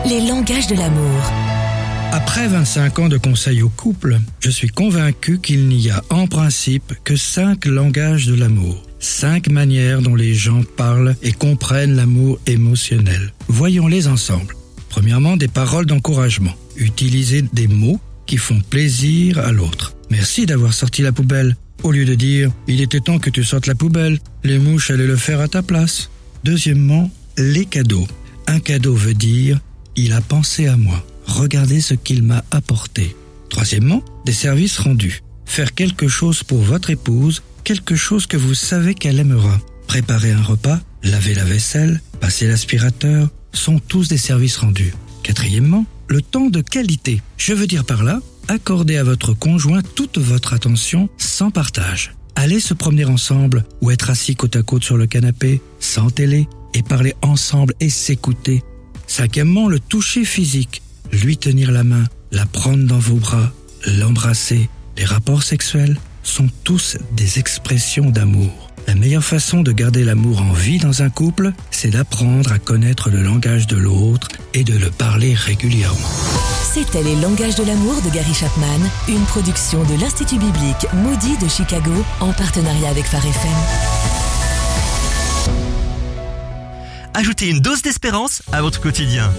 les langages de l'amour. Après 25 ans de conseils au couple, je suis convaincu qu'il n'y a en principe que 5 langages de l'amour. 5 manières dont les gens parlent et comprennent l'amour émotionnel. Voyons-les ensemble. Premièrement, des paroles d'encouragement. Utilisez des mots qui font plaisir à l'autre. Merci d'avoir sorti la poubelle. Au lieu de dire « il était temps que tu sortes la poubelle, les mouches allaient le faire à ta place ». Deuxièmement, les cadeaux. Un cadeau veut dire « il a pensé à moi, regardez ce qu'il m'a apporté ». Troisièmement, des services rendus. Faire quelque chose pour votre épouse, quelque chose que vous savez qu'elle aimera. Préparer un repas, laver la vaisselle, passer l'aspirateur, sont tous des services rendus. Quatrièmement, le temps de qualité. Je veux dire par là, accordez à votre conjoint toute votre attention sans partage. Allez se promener ensemble ou être assis côte à côte sur le canapé, sans télé, et parler ensemble et s'écouter. Cinquièmement, le toucher physique. Lui tenir la main, la prendre dans vos bras, l'embrasser. Les rapports sexuels sont tous des expressions d'amour. La meilleure façon de garder l'amour en vie dans un couple, c'est d'apprendre à connaître le langage de l'autre et de le parler régulièrement. C'était Les langages de l'amour de Gary Chapman, une production de l'Institut biblique Moody de Chicago en partenariat avec Phare FM. Ajoutez une dose d'espérance à votre quotidien.